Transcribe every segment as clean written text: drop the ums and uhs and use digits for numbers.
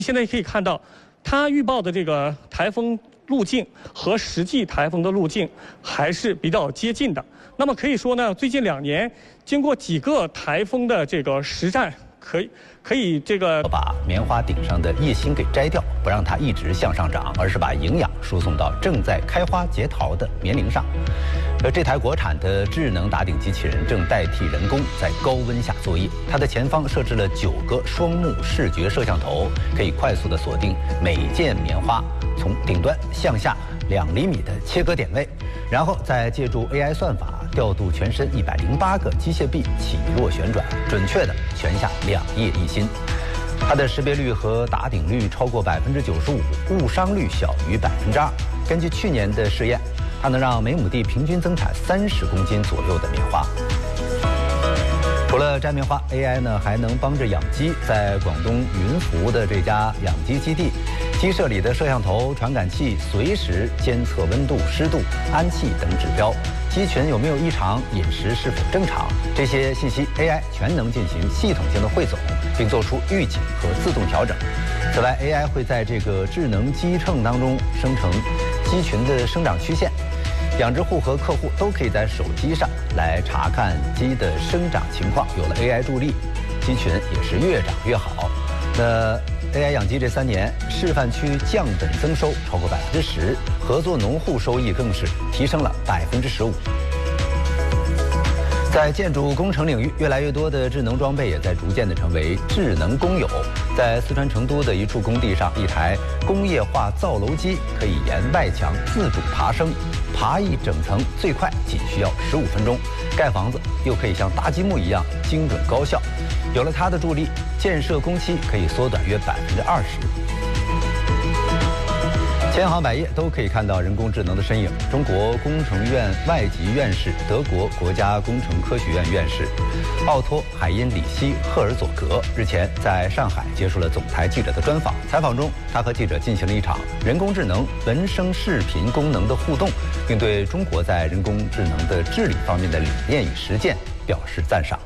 现在可以看到，它预报的这个台风路径和实际台风的路径还是比较接近的。那么可以说呢，最近2年经过几个台风的这个实战，可以这个把棉花顶上的叶芯给摘掉，不让它一直向上涨，而是把营养输送到正在开花结桃的棉铃上。这台国产的智能打顶机器人正代替人工在高温下作业，它的前方设置了9个双目视觉摄像头，可以快速的锁定每件棉花从顶端向下2厘米的切割点位，然后再借助 AI 算法调度全身108个机械臂起落旋转，准确的旋下2叶一芯。它的识别率和打顶率超过95%，误伤率小于2%。根据去年的试验，它能让每亩地平均增产30公斤左右的棉花。除了摘棉花 ，AI 呢还能帮着养鸡。在广东云浮的这家养鸡基地，鸡舍里的摄像头、传感器随时监测温度、湿度、氨气等指标，鸡群有没有异常，饮食是否正常，这些信息 AI 全能进行系统性的汇总，并做出预警和自动调整。此外 ，AI 会在这个智能鸡秤当中生成鸡群的生长曲线。养殖户和客户都可以在手机上来查看鸡的生长情况，有了 AI 助力，鸡群也是越长越好。那 AI 养鸡这3年，示范区降本增收超过10%，合作农户收益更是提升了15%。在建筑工程领域，越来越多的智能装备也在逐渐的成为智能公有。在四川成都的一处工地上，一台工业化造楼机可以沿外墙自主爬升，爬一整层最快仅需要15分钟，盖房子又可以像搭积木一样精准高效。有了它的助力，建设工期可以缩短约20%。千行百业都可以看到人工智能的身影。中国工程院外籍院士、德国国家工程科学院院士奥托·海因里希·赫尔佐格日前在上海接受了总台记者的专访。采访中，他和记者进行了一场人工智能文声视频功能的互动，并对中国在人工智能的治理方面的理念与实践表示赞赏。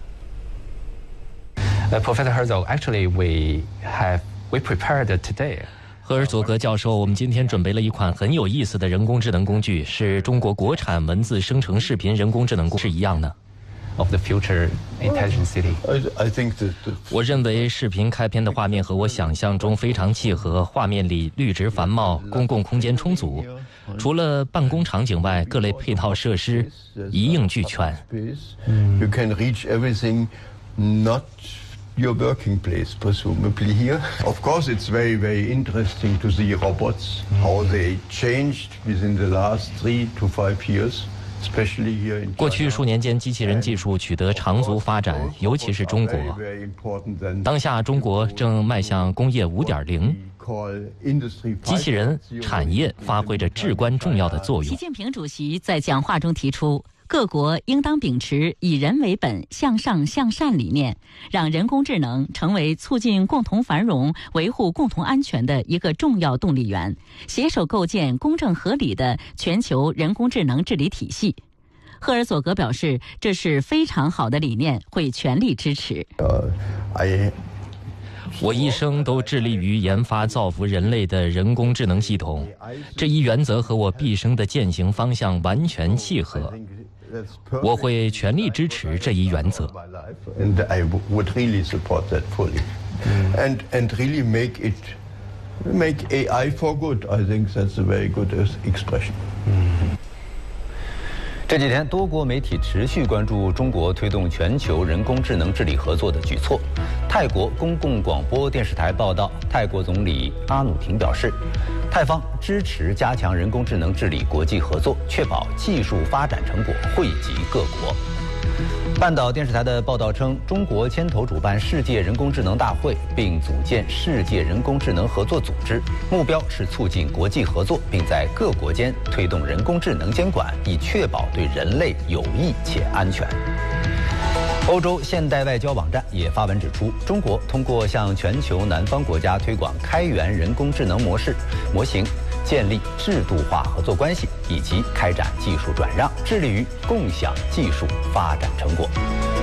Professor Herzog, actually we prepared today. 赫尔佐格教授，我们今天准备了一款很有意思的人工智能工具，是中国国产文字生成视频人工智能工具，是一样的。 Of the future intelligent city. I think that 我认为视频开篇的画面和我想象中非常契合，画面里绿植繁茂，公共空间充足，除了办公场景外，各类配套设施一应俱全。 You can reach everything, not your working place, presumably here. Of course, it's very, very interesting to see robots, how they changed within the last 3 to 5 years, especially here in China. 过去数年间，机器人技术取得长足发展，尤其是中国。当下，中国正迈向工业5.0。机器人产业发挥着至关重要的作用。 习近平主席在讲话中提出，各国应当秉持以人为本、向上向善理念，让人工智能成为促进共同繁荣、维护共同安全的一个重要动力源，携手构建公正合理的全球人工智能治理体系。赫尔佐格表示，这是非常好的理念，会全力支持。 我一生都致力于研发造福人类的人工智能系统，这一原则和我毕生的践行方向完全契合。我会全力支持这一原则。 And I would really support that fully. And really make AI for good. I think that's a very good expression. 这几天，多国媒体持续关注中国推动全球人工智能治理合作的举措。泰国公共广播电视台报道，泰国总理阿努廷表示，泰方支持加强人工智能治理国际合作，确保技术发展成果惠及各国。半岛电视台的报道称，中国牵头主办世界人工智能大会，并组建世界人工智能合作组织，目标是促进国际合作，并在各国间推动人工智能监管，以确保对人类有益且安全。欧洲现代外交网站也发文指出，中国通过向全球南方国家推广开源人工智能模型，建立制度化合作关系，以及开展技术转让，致力于共享技术发展成果。